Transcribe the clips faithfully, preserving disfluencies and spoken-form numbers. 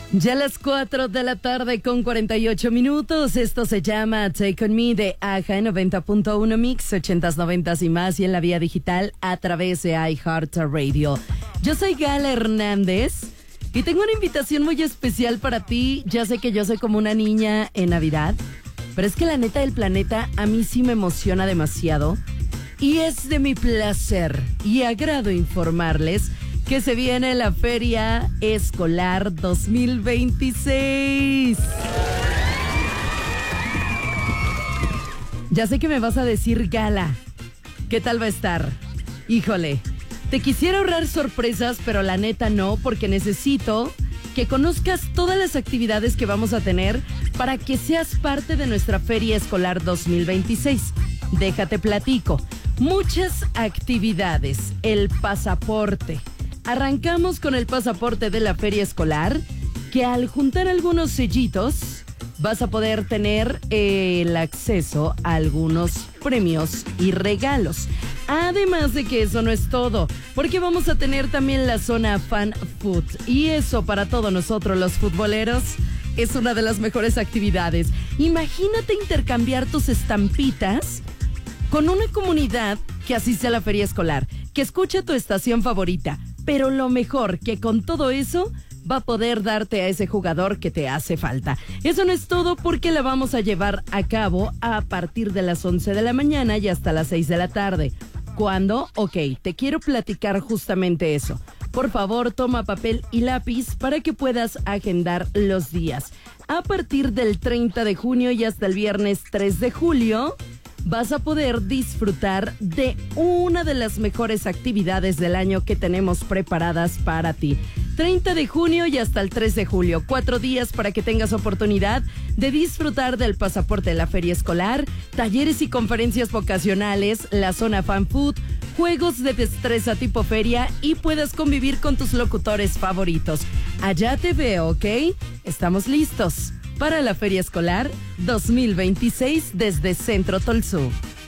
Ya a las cuatro de la tarde con cuarenta y ocho minutos. Esto se llama Take On Me de Aja en noventa punto uno Mix, ochentas, noventas y más, y en la vía digital a través de iHeartRadio. Yo soy Gala Hernández y tengo una invitación muy especial para ti. Ya sé que yo soy como una niña en Navidad, pero es que la neta del planeta a mí sí me emociona demasiado. Y es de mi placer y agrado informarles que se viene la Feria Escolar dos mil veintiséis. Ya sé que me vas a decir, Gala, ¿qué tal va a estar? Híjole, te quisiera ahorrar sorpresas, pero la neta no, porque necesito que conozcas todas las actividades que vamos a tener para que seas parte de nuestra Feria Escolar dos mil veintiséis. Déjate platico. Muchas actividades. El pasaporte. Arrancamos con el pasaporte de la feria escolar, que al juntar algunos sellitos vas a poder tener eh, el acceso a algunos premios y regalos. Además de que eso no es todo, porque vamos a tener también la zona Fan Food. Y eso para todos nosotros los futboleros es una de las mejores actividades. Imagínate intercambiar tus estampitas con una comunidad que asiste a la feria escolar, que escucha tu estación favorita. Pero lo mejor, que con todo eso va a poder darte a ese jugador que te hace falta. Eso no es todo, porque la vamos a llevar a cabo a partir de las once de la mañana y hasta las seis de la tarde. ¿Cuándo? Ok, te quiero platicar justamente eso. Por favor, toma papel y lápiz para que puedas agendar los días. A partir del treinta de junio y hasta el viernes tres de julio... vas a poder disfrutar de una de las mejores actividades del año que tenemos preparadas para ti. treinta de junio y hasta el tres de julio. Cuatro días para que tengas oportunidad de disfrutar del pasaporte de la feria escolar, talleres y conferencias vocacionales, la zona Fan Food, juegos de destreza tipo feria y puedas convivir con tus locutores favoritos. Allá te veo, ¿ok? Estamos listos para la Feria Escolar dos mil veintiséis desde Centro Tolsú.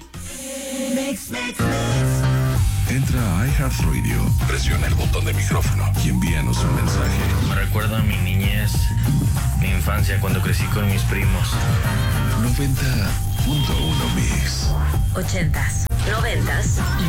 Entra a iHeartRadio, presiona el botón de micrófono y envíanos un mensaje. Me recuerda a mi niñez, mi infancia cuando crecí con mis primos. noventa punto uno Mix. Ochentas, noventas y